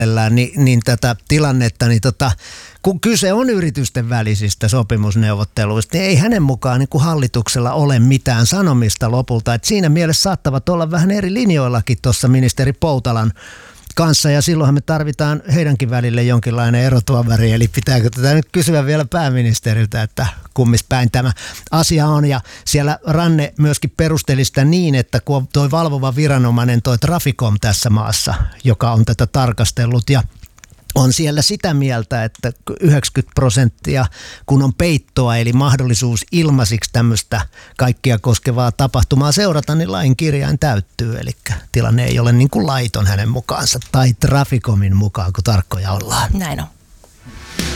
niin tätä tilannetta, niin kun kyse on yritysten välisistä sopimusneuvotteluista, niin ei hänen mukaan niin kuin hallituksella ole mitään sanomista lopulta. Et siinä mielessä saattavat olla vähän eri linjoillakin tuossa ministeri Poutalan kanssa, ja silloinhan me tarvitaan heidänkin välille jonkinlainen erotuomari, eli pitääkö tätä nyt kysyä vielä pääministeriltä, että kummis päin tämä asia on. Ja siellä Ranne myöskin perusteli sitä niin, että kun toi valvova viranomainen, toi Traficom tässä maassa, joka on tätä tarkastellut ja on siellä sitä mieltä, että 90% kun on peittoa, eli mahdollisuus ilmaisiksi tämmöistä kaikkia koskevaa tapahtumaa seurata, niin lain kirjain täyttyy. Eli tilanne ei ole niin kuin laiton hänen mukaansa tai Traficomin mukaan, kun tarkkoja ollaan. Näin on.